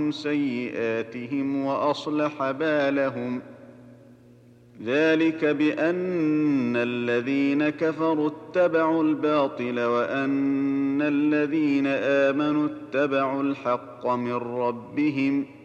سيئاتهم وأصلح بالهم. ذلك بأن الذين كفروا اتبعوا الباطل وأن الذين آمنوا اتبعوا الحق من ربهم